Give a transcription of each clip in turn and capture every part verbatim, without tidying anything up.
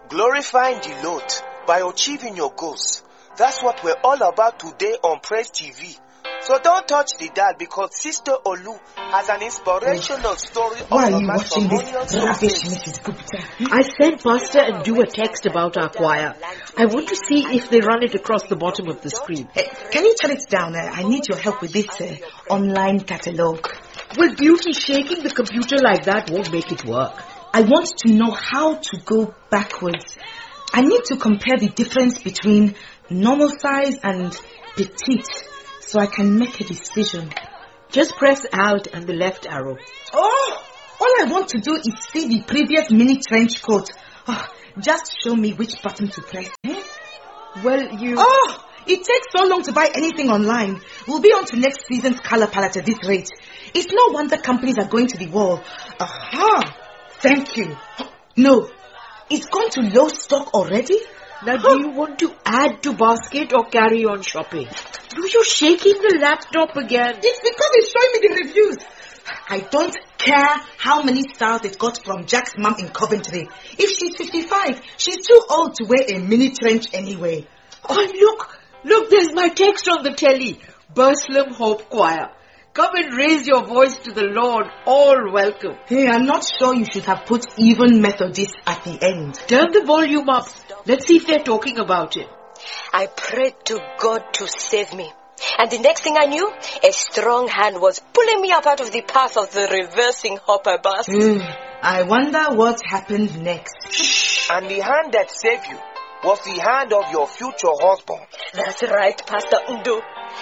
Glorifying the Lord by achieving your goals. That's what we're all about today on Praise T V. So don't touch the dial because Sister Olu has an inspirational story. Why are you watching this rubbish, Missus Gupta? I sent Pastor and do a text about our choir. I want to see if they run it across the bottom of the screen. Hey, can you turn it down? Uh, I need your help with this uh, online catalogue. Well, Beauty, shaking the computer like that won't make it work. I want to know how to go backwards. I need to compare the difference between normal size and petite so I can make a decision. Just press Alt and the left arrow. Oh, all I want to do is see the previous mini trench coat. Oh, just show me which button to press. Eh? Well, you... Oh, it takes so long to buy anything online. We'll be on to next season's color palette at this rate. It's no wonder companies are going to the wall. Aha! Thank you. No, it's gone to low stock already? Now, do you want to add to basket or carry on shopping? You're shaking the laptop again. It's because it's showing me the reviews. I don't care how many stars it got from Jack's mum in Coventry. If she's fifty-five, she's too old to wear a mini trench anyway. Oh, look. Look, there's my text on the telly. Burslem Hope Choir. Come and raise your voice to the Lord. All welcome. Hey, I'm not sure you should have put even Methodist at the end. Turn the volume up. Let's see if they're talking about it. I prayed to God to save me. And the next thing I knew, a strong hand was pulling me up out of the path of the reversing hopper bus. Mm, I wonder what happened next. Shh. And the hand that saved you was the hand of your future husband. That's right, Pastor Ndo.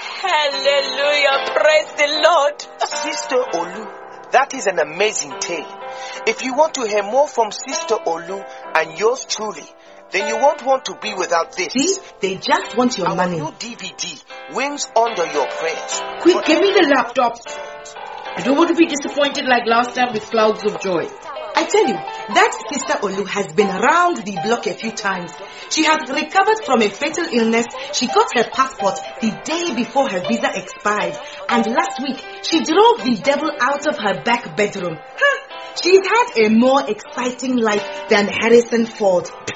Hallelujah, praise the Lord. Sister Olu, that is an amazing tale. If you want to hear more from Sister Olu and yours truly, then you won't want to be without this. See, they just want your Our money. new D V D, Wings Under Your Prayers. Quick, give me the laptop. I don't want to be disappointed like last time with Clouds of Joy. I tell you, that Sister Olu has been around the block a few times. She has recovered from a fatal illness. She got her passport the day before her visa expired. And last week, she drove the devil out of her back bedroom. Huh. She's had a more exciting life than Harrison Ford.